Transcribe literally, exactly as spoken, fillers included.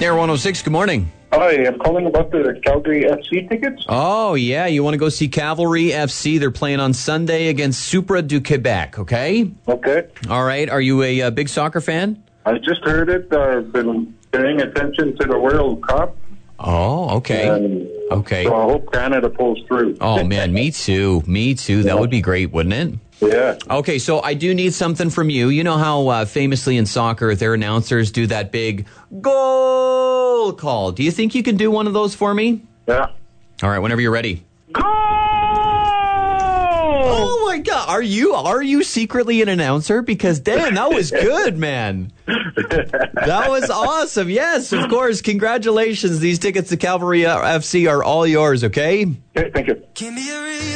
Air one oh six, good morning. Hi, I'm calling about the Calgary F C tickets. Oh, yeah, you want to go see Cavalry F C. They're playing on Sunday against Supra du Quebec, okay? Okay. All right, are you a, uh big soccer fan? I just heard it. I've been paying attention to the World Cup. Oh, okay. And Okay. So I hope Canada pulls through. Oh, man, me too. Me too. That would be great, wouldn't it? Yeah. Okay, so I do need something from you. You know how uh, famously in soccer, their announcers do that big goal call. Do you think you can do one of those for me? Yeah. All right, whenever you're ready. Goal! Oh my God, are you are you secretly an announcer? Because Dan, that was good, man. That was awesome. Yes, of course. Congratulations. These tickets to Cavalry F C are all yours. Okay. Okay, thank you. Give me a